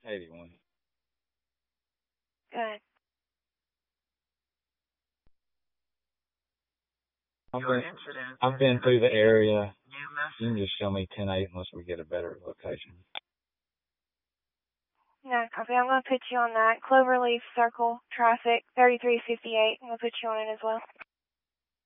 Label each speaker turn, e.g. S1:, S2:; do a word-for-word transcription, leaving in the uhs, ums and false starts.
S1: eighty-one.
S2: Good.
S1: I've been, I've been through the area. You can just show me ten eight unless we get a better location.
S2: No, copy. I'm going to put you on that. Cloverleaf Circle traffic, thirty-three fifty-eight. I'm going to put you on it as well.